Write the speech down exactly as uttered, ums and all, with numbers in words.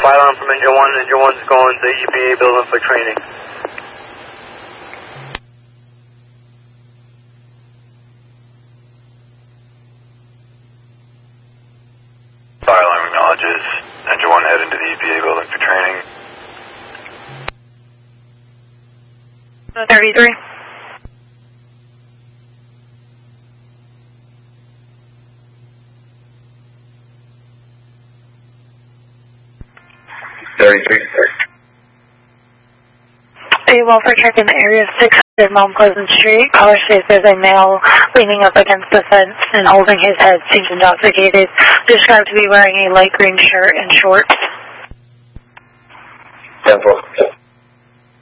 Fire alarm from engine one. Engine one's going to the E P A building for training. Fire alarm acknowledges. Engine one heading to the E P A building for training. thirty-three. thirty-three. A welfare check in the area of six hundred Mount Pleasant Street. Caller says there's a male leaning up against the fence and holding his head, seems intoxicated. Described to be wearing a light green shirt and shorts. ten four.